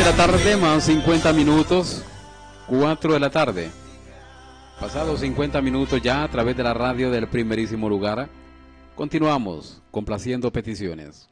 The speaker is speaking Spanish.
de la tarde, más 50 minutos, 4 de la tarde. Pasados 50 minutos ya a través de la radio del primerísimo lugar. Continuamos complaciendo peticiones.